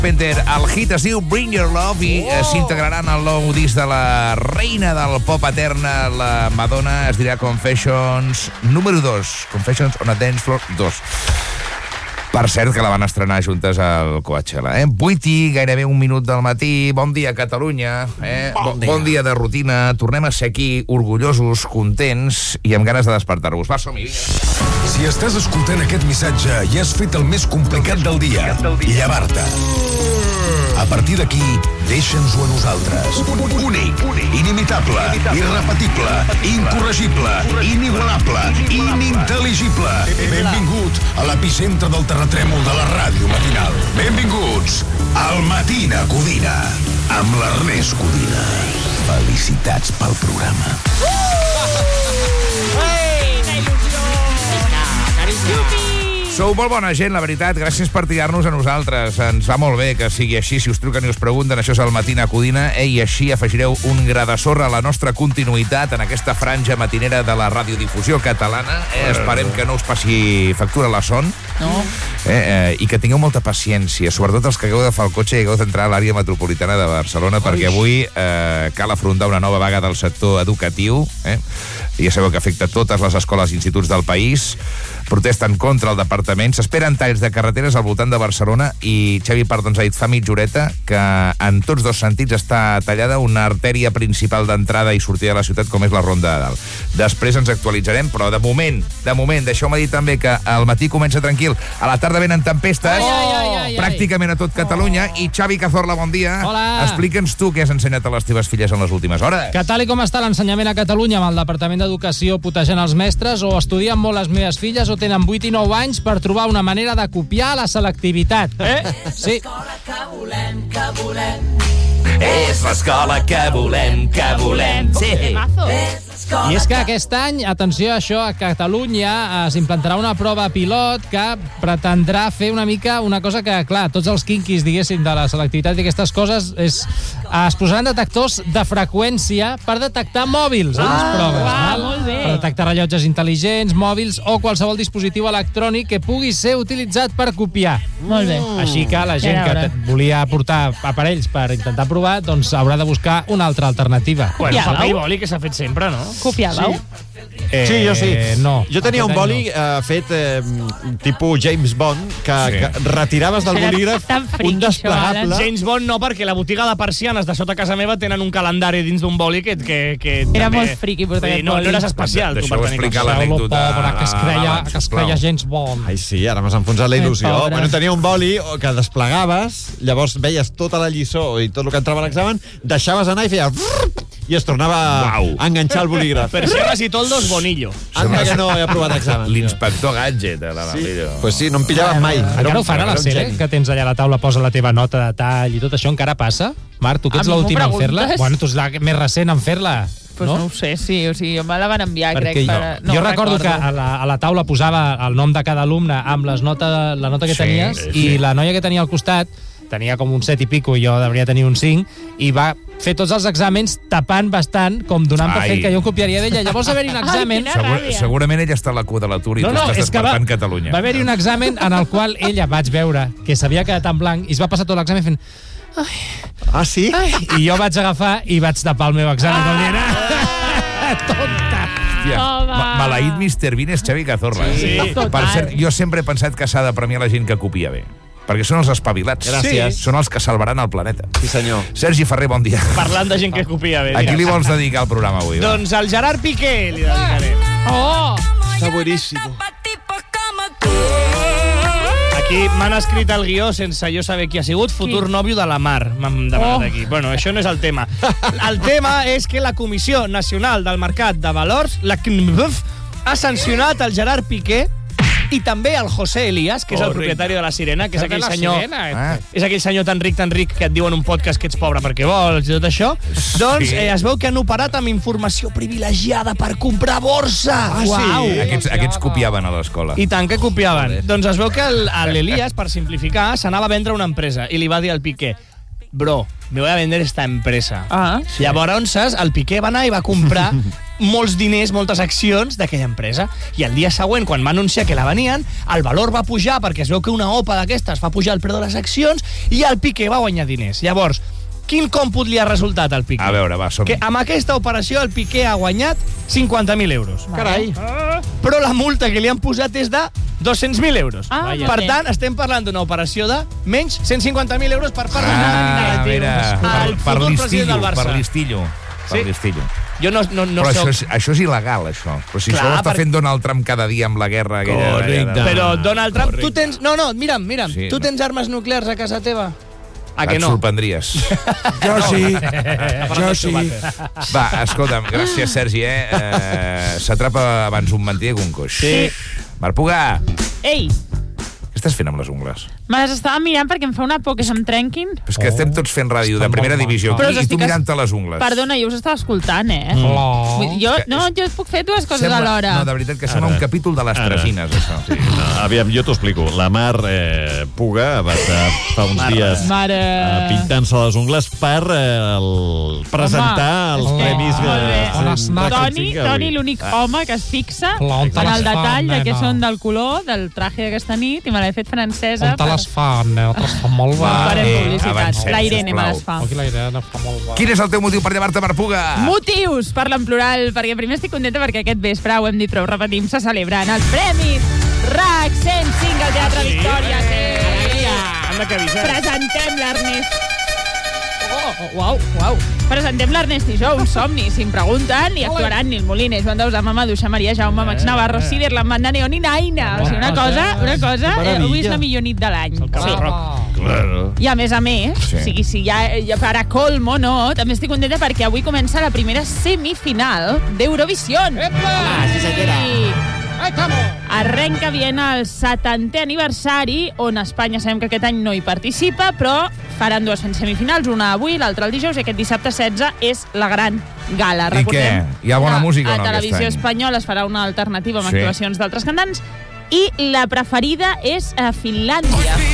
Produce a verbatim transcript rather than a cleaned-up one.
Penter, el hit es diu Bring Your Love i oh. s'integraran al nou disc de la reina del pop eterna, la Madonna. Es dirà Confessions número dos. Confessions on a Dance Floor dos. Per cert, que la van estrenar juntes al Coachella. Eh? vuit i gairebé un minut del matí. Bon dia, Catalunya. Eh? Bon, dia. bon dia de rutina. Tornem a ser aquí, orgullosos, contents i amb ganes de despertar-vos. Va, som-hi, vinga. Si estàs escoltant aquest missatge i has fet el més complicat del dia, llevar-te. A partir d'aquí, deixa'ns-ho a nosaltres. Únic, inimitable, irrepetible, incorregible, inigualable, inintel·ligible. Benvingut a l'epicentre del terratrèmol de la ràdio matinal. Benvinguts al Matina Codina, amb l'Ernest Codina. Felicitats pel programa. Ei, que il·lusió! Vinga, carinyo! Sou molt bona gent, la veritat. Gràcies per triar-nos a nosaltres. Ens va molt bé que sigui així. Si us truquen i us pregunten, això és el Matina Codina. Eh, I així afegireu un gra de sorra a la nostra continuïtat en aquesta franja matinera de la radiodifusió catalana. Eh, esperem que no us passi factura la son. No. Eh, eh, I que tingueu molta paciència, sobretot els que hagueu de fer el cotxe i hagueu d'entrar a l'àrea metropolitana de Barcelona, Oi. perquè avui eh, cal afrontar una nova vaga del sector educatiu. Eh? Ja sabeu que afecta totes les escoles i instituts del país. Protesten contra el departament. S'esperen talls de carreteres al voltant de Barcelona i Xavi Pardons ha dit fa mitja horeta que en tots dos sentits està tallada una artèria principal d'entrada i sortida de la ciutat, com és la Ronda de Dalt. Després ens actualitzarem, però de moment, de moment, deixeu-me dir també que el matí comença tranquil, a la tarda venen tempestes, ai, ai, ai, ai, pràcticament a tot Catalunya, oh. i Xavi Cazorla, bon dia. Hola. Explica'ns tu què has ensenyat a les teves filles en les últimes hores. Que tal i com està l'ensenyament a Catalunya, amb el Departament d'Educació putejant els mestres, o estudien molt les meves filles o tenen vuit i nou anys per trobar una manera de copiar la selectivitat. Eh? Sí. És l'escola que volem, que volem. És l'escola que volem, que volem. Sí. I és que aquest any, atenció a això, a Catalunya eh, s'implantarà una prova pilot que pretendrà fer una mica una cosa que, clar, tots els quinquis, diguéssim, de la selectivitat i aquestes coses, és, eh, es posaran detectors de freqüència per detectar mòbils a les proves. Ah, val? molt bé. Per detectar rellotges intel·ligents, mòbils o qualsevol dispositiu electrònic que pugui ser utilitzat per copiar. Molt bé. Així que la gent que te- volia portar aparells per intentar provar, doncs haurà de buscar una altra alternativa. Bueno, Copiar-lo? paper i boli, que s'ha fet sempre, no? Copiar-lo? Eh, Sí, jo sí. No. Jo tenia un Aquest any boli eh, fet eh, tipus James Bond, que, Sí. que retiraves del Era bolígraf tan friqui, un desplegable. James Bond no, perquè la botiga de persianes de sota casa meva tenen un calendari dins d'un boli que... que, que Era també... molt friqui portar Sí, aquest no, boli. no eres especial, tu, Deixeu per tenir explicar coses. Lo l'anècdota pobre que es creia, abans, que es sisplau. creia James Bond. Ai, sí, ara m'has enfonsat la il·lusió. Ai, pobre. Bueno, tenia un boli que desplegaves, llavors veies tota la lliçó i tot el que entrava a l'examen, deixaves anar i feia... i es tornava Uau. a enganxar el bolígraf. Persianes i toldos, bonillo. Anda que no he aprovat examen. L'inspector Gadget, de la Sí. Navillo. Pues sí, no em pillaven mai. Era Encara un- ho fan a la era un sèrie, geni. que tens allà a la taula, posa la teva nota de tall i tot això, encara passa? Marc, tu que A ets mi m'ho l'últim en fer-la? preguntes? Bueno, tu ets la més recent en fer-la, Pues no? no? no ho sé, sí, o sigui, me la van enviar, Perquè crec. jo, Per... No jo ho recordo, que a la, a la taula posava el nom de cada alumne amb les nota, la nota que Sí, tenies, sí, i sí. la noia que tenia al costat tenia com un set i pico i jo devia tenir un cinc, i va fer tots els exàmens tapant bastant, com donant per Ai. fet que jo copiaria d'ella. Llavors va haver-hi un examen... quina Segur, ràbia. segurament ella està a la cua de l'atur i No, tu no, estàs és que va, despertant Catalunya. va haver-hi un examen en el qual ella vaig veure que s'havia quedat en blanc i es va passar tot l'examen fent... Ah, sí? Ai, i jo vaig agafar i vaig tapar el meu examen com dient... Ah, tonta! Hòstia, Home. ma- maleït mister Bean és Xavi Cazorla. Sí. Total. Per cert, jo sempre he pensat que s'ha de premiar la gent que copia bé. Perquè són els espavilats. Gràcies. Són els que salvaran el planeta. Sí, senyor. Sergi Ferrer, bon dia. Parlant de gent que copia bé. A qui mira. li vols dedicar el programa avui? va? Doncs al Gerard Piqué li dedicaré. Oh! Està bueníssimo. Aquí m'han escrit el guió sense jo saber qui ha sigut, futur nòvio de la Mar, m'han demanat Oh. aquí. Bueno, això no és el tema. El tema és que la Comissió Nacional del Mercat de Valors, la C N V F, ha sancionat el Gerard Piqué i també el José Elías, que és el Correcte. propietari de la Sirena, que és aquell la senyor... Sirena, Ah. És aquell senyor tan ric, tan ric, que et diuen un podcast que ets pobre perquè vols i tot això. Sí. Doncs eh, es veu que han operat amb informació privilegiada per comprar borsa. Ah, sí? Uau. Aquests, aquests copiaven a l'escola. I tant que copiaven. Doncs es veu que el- a l'Elias, per simplificar, s'anava a vendre una empresa i li va dir al Piqué: bro, me voy a vender esta empresa. Ah. Llavors, el Piqué va anar i va comprar molts diners, moltes accions d'aquella empresa. I el dia següent, quan va anunciar que la venien, el valor va pujar perquè es veu que una O P A d'aquestes fa pujar el preu de les accions i el Piqué va guanyar diners. Llavors, quin còmput li ha resultat al Piqué? A veure, va, som... Que amb aquesta operació el Piqué ha guanyat cinquanta mil euros. Carai. Però la multa que li han posat és de dos-cents mil euros. Ah, per tant, estem parlant d'una operació de menys cent cinquanta mil euros per part Ah, mira, per, per futur president listillo, del Barça. per listillo. Per Sí? listillo. Jo no, no, no Però soc... això és, això és il·legal, això. Però si Clar, això ho està per- fent Donald Trump cada dia amb la guerra aquella... Correcte. Però Donald Trump, tu tens... No, no, mira'm, mira'm. Sí, tu no. tens armes nuclears a casa teva? A que Et no? sorprendries. Jo sí. Jo sí. Va, escolta'm, gràcies, Sergi, eh? eh S'atrapa abans un mentider que un coix. Sí. Marc Puga, Ei, què estàs fent amb les ungles? me les estava mirant perquè em fa una por que se'm trenquin. És que estem tots fent ràdio de primera divisió Però aquí, us i tu estic es- mirant-te les ungles. Perdona, jo us estava escoltant, eh? Oh. Vull dir, Jo, que- no, jo puc fer dues coses Sembla- alhora. No, de veritat, que sembla Ara. un capítol de les Ara. Tresines, això. Sí, no, aviam, jo t'ho explico. La Mar eh, Puga va estar fa uns dies Mare... eh, pintant-se les ungles per eh, el, presentar Home, els és que- premis que... molt bé. On es nota? Toni, Toni l'únic home que es fixa Clar, on te en les el fan, detall de què nena? són del color del traje d'aquesta nit i me l'he fet francesa. On te les fan, eh? Te les fan molt bé. Farem Eh, publicitat. avancem, La Irene me sisplau. les fa. Aquí la Irene fa molt bé. Quin és el teu motiu per llevar-te, Marc Puga? Motius, parla en plural, perquè primer estic contenta perquè aquest vespre, ho hem dit però ho repetim, se celebren els Premis R A C cent cinc al Teatre Victòria. Sí. Anda que avisa. Presentem l'Ernest... Oh, uau, uau. Presentem l'Ernest i jo, un somni, si em pregunten, i actuaran Nil Moliner, Joan Dausà, Mama Duixa, Maria Jaume, Max Navarro, Sider, Lamanda, Neon i Naina. O sigui, una cosa, una cosa, eh, avui és la millor nit de l'any. Sí. Claro. I a més a més, Sí. sí. o sigui, si ja, ja para colmo, no, també estic contenta perquè avui comença la primera semifinal d'Eurovision. Epa! Sí. Arrenca Viena el setantè aniversari, on Espanya sabem que aquest any no hi participa, però faran dues semifinals, una avui, l'altra el dijous, i aquest dissabte setze és la gran gala. I què? Hi ha bona que música o no A aquest Televisió any? Espanyola es farà una alternativa amb Sí. actuacions d'altres cantants, i la preferida és a Finlàndia.